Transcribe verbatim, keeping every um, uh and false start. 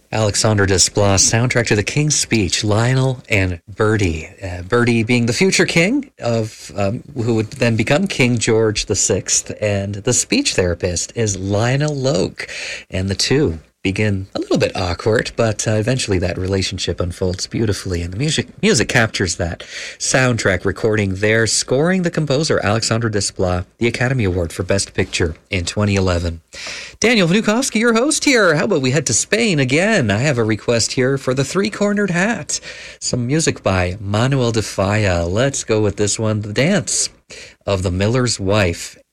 Alexandre Desplat, soundtrack to The King's Speech, Lionel and Bertie. Uh, Bertie being the future king of um, who would then become King George the Sixth, and the speech therapist is Lionel Loke, and the two begin a little bit awkward, but uh, eventually that relationship unfolds beautifully, and the music music captures that. Soundtrack recording there, scoring the composer Alexandre Desplat, the Academy Award for Best Picture in twenty eleven. Daniel Vnukovsky, your host here. How about we head to Spain again? I have a request here for The Three-Cornered Hat. Some music by Manuel de Falla. Let's go with this one, The Dance of the Miller's Wife.